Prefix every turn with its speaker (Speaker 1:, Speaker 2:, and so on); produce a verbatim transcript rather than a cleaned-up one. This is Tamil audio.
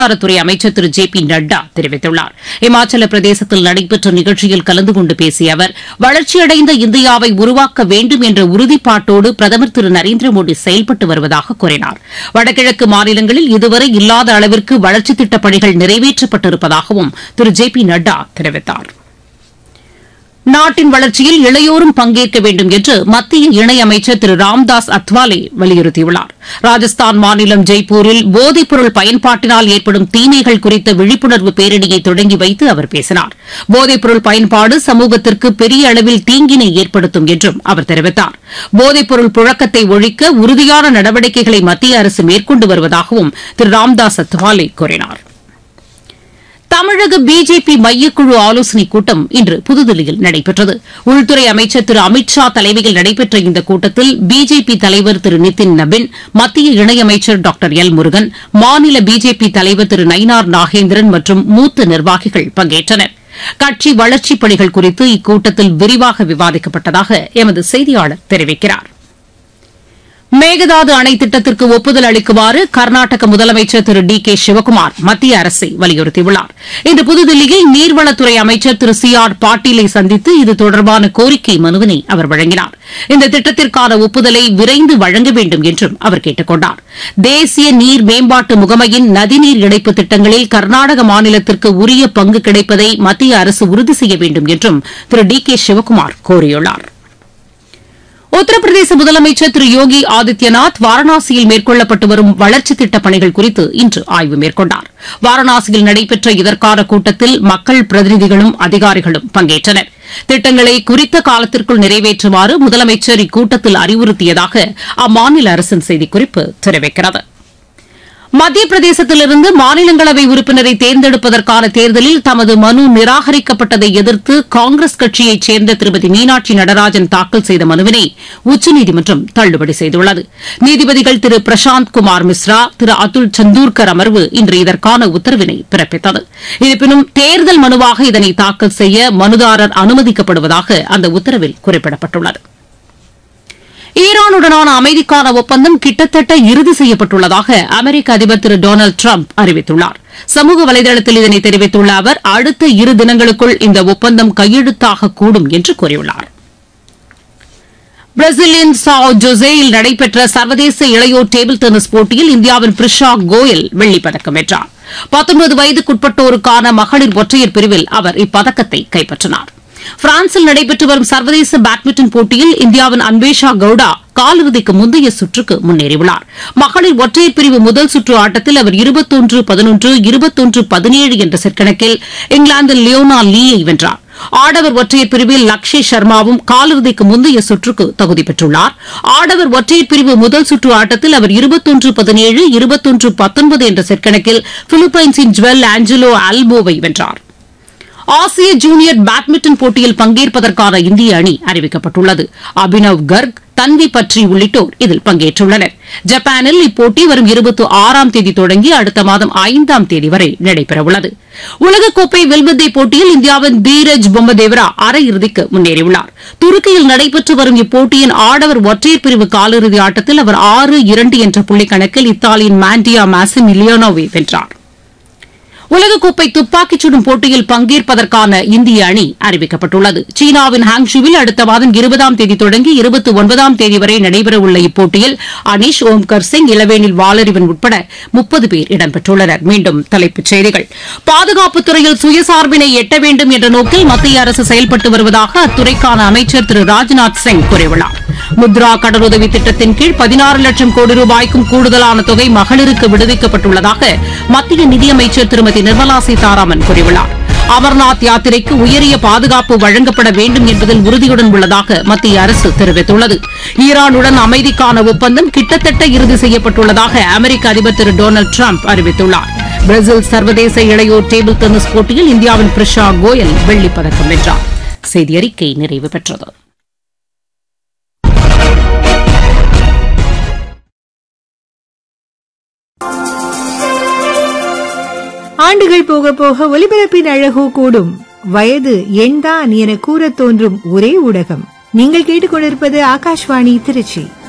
Speaker 1: துறை அமைச்சர் திரு ஜே பி நட்டா தெரிவித்துள்ளார். இமாச்சல பிரதேசத்தில் நடைபெற்ற நிகழ்ச்சியில் கலந்து கொண்டு பேசிய அவர், வளர்ச்சியடைந்த இந்தியாவை உருவாக்க வேண்டும் என்ற உறுதிப்பாட்டோடு பிரதமர் திரு நரேந்திர மோடி செயல்பட்டு வருவதாக கூறினார். வடகிழக்கு மாநிலங்களில் இதுவரை இல்லாத அளவிற்கு வளர்ச்சித் திட்டப் பணிகள் நிறைவேற்றப்பட்டிருப்பதாகவும் திரு ஜே பி நட்டா தெரிவித்தார். நாட்டின் வளர்ச்சியில் இளையோரும் பங்கேற்க வேண்டும் என்று மத்திய இணையமைச்சர் திரு ராம்தாஸ் அத்வாலே வலியுறுத்தியுள்ளார். ராஜஸ்தான் மாநிலம் ஜெய்ப்பூரில் போதைப்பொருள் பயன்பாட்டினால் ஏற்படும் தீமைகள் குறித்த விழிப்புணர்வு பேரணியை தொடங்கி வைத்து அவர் பேசினார். போதைப்பொருள் பயன்பாடு சமூகத்திற்கு பெரிய அளவில் தீங்கினை ஏற்படுத்தும் என்றும் அவர் தெரிவித்தார். போதைப்பொருள் புழக்கத்தை ஒழிக்க உறுதியான நடவடிக்கைகளை மத்திய அரசு மேற்கொண்டு வருவதாகவும் திரு ராம்தாஸ் அத்வாலே கூறினார். தமிழக பிஜேபி மையக்குழு ஆலோசனைக் கூட்டம் இன்று புதுதில்லியில் நடைபெற்றது. உள்துறை அமைச்சர் திரு அமித் ஷா தலைமையில் நடைபெற்ற இந்த கூட்டத்தில் பிஜேபி தலைவர் திரு நிதின் நபின், மத்திய இணையமைச்சர் டாக்டர் எல் முருகன், மாநில பிஜேபி தலைவர் திரு நயினார் நாகேந்திரன் மற்றும் மூத்த நிர்வாகிகள் பங்கேற்றனர். கட்சி வளர்ச்சிப் பணிகள் குறித்து இக்கூட்டத்தில் விரிவாக விவாதிக்கப்பட்டதாக எமது செய்தியாளர் தெரிவிக்கிறார். மேகதாது அணை திட்டத்திற்கு ஒப்புதல் அளிக்குமாறு கர்நாடக முதலமைச்சர் திரு டி கே சிவக்குமார் மத்திய அரசை வலியுறுத்தியுள்ளார். இன்று புதுதில்லியில் நீர்வளத்துறை அமைச்சர் திரு சி ஆர் பாட்டீலை சந்தித்து இது தொடர்பான கோரிக்கை மனுவினை அவர் வழங்கினார். இந்த திட்டத்திற்கான ஒப்புதலை விரைந்து வழங்க வேண்டும் என்றும் அவர் கேட்டுக் கொண்டார். தேசிய நீர் மேம்பாட்டு முகமையின் நதிநீர் இணைப்பு திட்டங்களில் கர்நாடக மாநிலத்திற்கு உரிய பங்கு கிடைப்பதை மத்திய அரசு உறுதி செய்ய வேண்டும் என்றும் திரு டி கே சிவக்குமார் கோரியுள்ளார். உத்தரப்பிரதேச முதலமைச்சர் திரு யோகி ஆதித்யநாத் வாரணாசியில் மேற்கொள்ளப்பட்டு வரும் வளர்ச்சித் திட்டப் பணிகள் குறித்து இன்று ஆய்வு மேற்கொண்டார். வாரணாசியில் நடைபெற்ற இதற்கான கூட்டத்தில் மக்கள் பிரதிநிதிகளும் அதிகாரிகளும் பங்கேற்றனர். திட்டங்களை குறித்த காலத்திற்குள் நிறைவேற்றுமாறு முதலமைச்சர் இக்கூட்டத்தில் அறிவுறுத்தியதாக அம்மாநில அரசின் செய்திக்குறிப்பு தெரிவிக்கிறது. மத்திய பிரதேசத்திலிருந்து மாநிலங்களவை உறுப்பினரை தேர்ந்தெடுப்பதற்கான தேர்தலில் தமது மனு நிராகரிக்கப்பட்டதை எதிர்த்து காங்கிரஸ் கட்சியைச் சேர்ந்த திருமதி மீனாட்சி நடராஜன் தாக்கல் செய்த மனுவினை உச்சநீதிமன்றம் தள்ளுபடி செய்துள்ளது. நீதிபதிகள் திரு பிரசாந்த் குமார் மிஸ்ரா, திரு அதுல் சந்தூர்கர் அமர்வு இன்று இதற்கான உத்தரவினை பிறப்பித்தது. இருப்பினும் தேர்தல் மனுவாக இதனை தாக்கல் செய்ய மனுதாரர் அனுமதிக்கப்படுவதாக அந்த உத்தரவில் குறிப்பிடப்பட்டுள்ளது. ஈரானுடனான அமைதிக்கான ஒப்பந்தம் கிட்டத்தட்ட இறுதி செய்யப்பட்டுள்ளதாக அமெரிக்க அதிபர் திரு டொனால்டு டிரம்ப் அறிவித்துள்ளார். சமூக வலைதளத்தில் இதனை தெரிவித்துள்ள அவர், அடுத்த இரு தினங்களுக்குள் இந்த ஒப்பந்தம் கையெழுத்தாகக்கூடும் என்று கூறியுள்ளார். பிரேசிலின் சாவ் ஜோசேயில் நடைபெற்ற சர்வதேச இளையோர் டேபிள் டென்னிஸ் போட்டியில் இந்தியாவின் பிரிஷா கோயல் வெள்ளிப்பதக்கம் வென்றார். பத்தொன்பது வயதுக்குட்பட்டோருக்கான மகளிர் ஒற்றையர் பிரிவில் அவர் இப்பதக்கத்தை கைப்பற்றினார். பிரான்சில் நடைபெற்று வரும் சர்வதேச பேட்மிண்டன் போட்டியில் இந்தியாவின் அன்வேஷா கவுடா காலிறுதிக்கு முந்தைய சுற்றுக்கு முன்னேறியுள்ளார். மகளிர் ஒற்றையர் பிரிவு முதல் சுற்று ஆட்டத்தில் அவர் இருபத்தொன்று பதினொன்று இருபத்தொன்று பதினேழு என்ற செட் கணக்கில் இங்கிலாந்தின் லியோனா லீயை வென்றார். ஆடவர் ஒற்றையர் பிரிவில் லக்ஷய் சர்மாவும் காலிறுதிக்கு முந்தைய சுற்றுக்கு தகுதி பெற்றுள்ளார். ஆடவர் ஒற்றையர் பிரிவு முதல் சுற்று ஆட்டத்தில் அவர் இருபத்தொன்று பதினேழு இருபத்தொன்று பத்தொன்பது என்ற செட் கணக்கில் பிலிப்பைன்ஸின் ஜுவல் ஆஞ்சலோ ஆல்போவை வென்றார். ஆசிய ஜூனியர் பேட்மிண்டன் போட்டியில் பங்கேற்பதற்கான இந்திய அணி அறிவிக்கப்பட்டுள்ளது. அபினவ் கர்க், தன்வி பட்ரி உள்ளிட்டோர் இதில் பங்கேற்றுள்ளனர். ஜப்பானில் இப்போட்டி வரும் இருபத்தி ஆறாம் தேதி தொடங்கி அடுத்த மாதம் ஐந்தாம் தேதி வரை நடைபெறவுள்ளது. உலகக்கோப்பை வில்வித்தை போட்டியில் இந்தியாவின் தீரஜ் பொம்மதேவரா அரையிறுதிக்கு முன்னேறியுள்ளார். துருக்கியில் நடைபெற்று வரும் இப்போட்டியின் ஆடவர் ஒற்றையர் பிரிவு காலிறுதி ஆட்டத்தில் அவர் ஆறு இரண்டு என்ற புள்ளிக் கணக்கில் இத்தாலியின் மாண்டியா மாசிமிலியானோவை வென்றார். உலகக்கோப்பை துப்பாக்கிச் சுடும் போட்டியில் பங்கேற்பதற்கான இந்திய அணி அறிவிக்கப்பட்டுள்ளது. சீனாவின் ஹாங்ஷுவில் அடுத்த மாதம் இருபதாம் தேதி தொடங்கி இருபத்தி ஒன்பதாம் தேதி வரை நடைபெறவுள்ள இப்போட்டியில் அனீஷ், ஓம்கர் சிங், இளவேனில் வாலறிவன் உட்பட முப்பது பேர் இடம்பெற்றுள்ளனர். மீண்டும் தலைப்புச் செய்திகள். பாதுகாப்புத் துறையில் சுயசார்பினை எட்ட வேண்டும் என்ற நோக்கில் மத்திய அரசு செயல்பட்டு வருவதாக அத்துறைக்கான அமைச்சர் திரு ராஜ்நாத் சிங் கூறியுள்ளார். முத்ரா கடனுதவி திட்டத்தின் கீழ் பதினாறு லட்சம் கோடி ரூபாய்க்கும் கூடுதலான தொகை மகளிருக்கு விடுவிக்கப்பட்டுள்ளதாக மத்திய நிதியமைச்சர் திருமதி நிர்மலா சீதாராமன் கூறியுள்ளார். அமர்நாத் யாத்திரைக்கு உயரிய பாதுகாப்பு வழங்கப்பட வேண்டும் என்பதில் உறுதியுடன் உள்ளதாக மத்திய அரசு தெரிவித்துள்ளது. ஈரானுடன் அமைதிக்கான ஒப்பந்தம் கிட்டத்தட்ட இறுதி செய்யப்பட்டுள்ளதாக அமெரிக்க அதிபர் திரு டொனால்டு டிரம்ப் அறிவித்துள்ளார். பிரேசில் சர்வதேச இளையோர் டேபிள் டென்னிஸ் போட்டியில் இந்தியாவின் பிரிஷா கோயல் வெள்ளிப்பதக்கம் வென்றார். செய்தி அறிக்கை நிறைவு பெற்றது.
Speaker 2: ஆண்டுகள் போக போக ஒலிபரப்பின் அழகோ கூடும். வயது எண்தான் என கூறத் தோன்றும் ஒரே ஊடகம். நீங்கள் கேட்டுக்கொண்டிருப்பது ஆகாஷ்வாணி திருச்சி.